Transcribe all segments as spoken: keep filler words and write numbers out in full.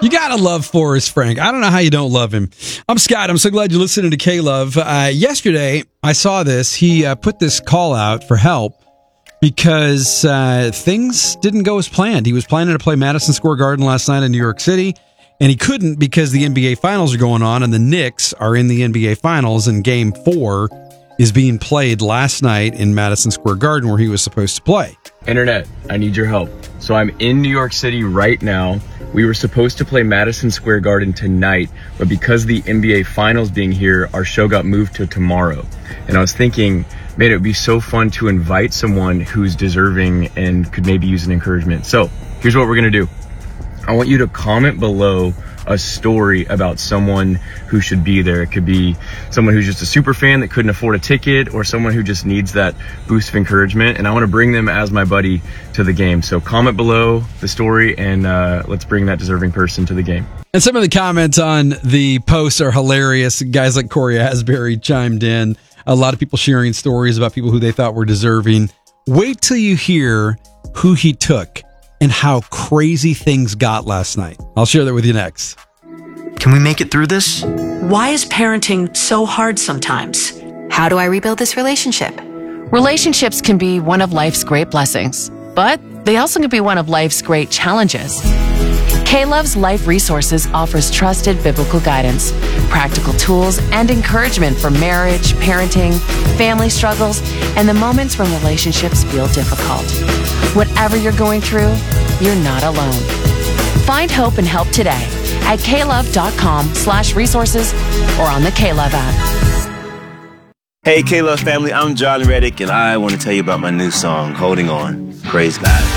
You gotta love Forrest Frank. I don't know how you don't love him. I'm Scott. I'm so glad you're listening to K-Love. Uh, yesterday, I saw this. He uh, put this call out for help because uh, things didn't go as planned. He was planning to play Madison Square Garden last night in New York City, and he couldn't because the N B A Finals are going on, and the Knicks are in the N B A Finals, and Game four is being played last night in Madison Square Garden where he was supposed to play. Internet, I need your help. So I'm in New York City right now. We were supposed to play Madison Square Garden tonight, but because the N B A Finals being here, our show got moved to tomorrow. And I was thinking, man, it would be so fun to invite someone who's deserving and could maybe use an encouragement. So here's what we're gonna do. I want you to comment below a story about someone who should be there. It could be someone who's just a super fan that couldn't afford a ticket, or someone who just needs that boost of encouragement. And I want to bring them as my buddy to the game. So comment below the story and uh, let's bring that deserving person to the game. And some of the comments on the posts are hilarious. Guys like Corey Asbury chimed in. A lot of people sharing stories about people who they thought were deserving. Wait till you hear who he took and how crazy things got last night. I'll share that with you next. Can we make it through this? Why is parenting so hard sometimes? How do I rebuild this relationship? Relationships can be one of life's great blessings, but they also can be one of life's great challenges. K-Love's Life Resources offers trusted biblical guidance, practical tools, and encouragement for marriage, parenting, family struggles, and the moments when relationships feel difficult. Whatever you're going through, you're not alone. Find hope and help today at klove.com slash resources or on the K-Love app. Hey, K-Love family, I'm John Reddick, and I want to tell you about my new song, Holding On. Praise God.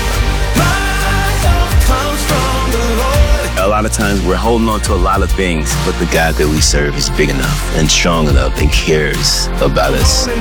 A lot of times we're holding on to a lot of things, but the God that we serve is big enough and strong enough and cares about us. The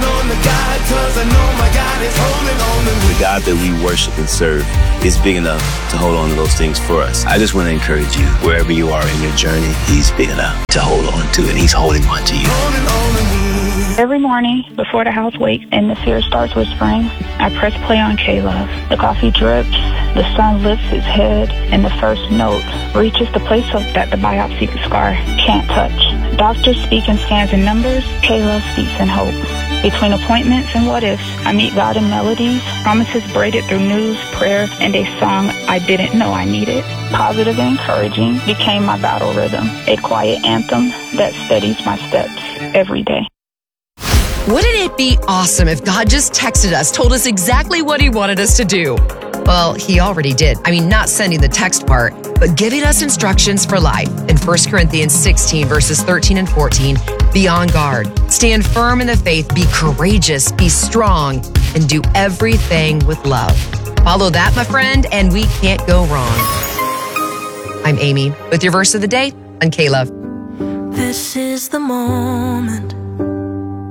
God that we worship and serve is big enough to hold on to those things for us. I just want to encourage you, wherever you are in your journey, He's big enough to hold on to, and He's holding on to you. Every morning, before the house wakes and the fear starts whispering, I press play on K-Love. The coffee drips, the sun lifts its head, and the first note reaches the place of that the biopsy scar can't touch. Doctors speak in scans and numbers, K-Love speaks in hope. Between appointments and what ifs, I meet God in melodies, promises braided through news, prayer, and a song I didn't know I needed. Positive and encouraging became my battle rhythm, a quiet anthem that steadies my steps every day. Wouldn't it be awesome if God just texted us, told us exactly what He wanted us to do? Well, He already did. I mean, not sending the text part, but giving us instructions for life. In First Corinthians sixteen, verses thirteen and fourteen, be on guard. Stand firm in the faith, be courageous, be strong, and do everything with love. Follow that, my friend, and we can't go wrong. I'm Amy with your verse of the day on K-Love. This is the moment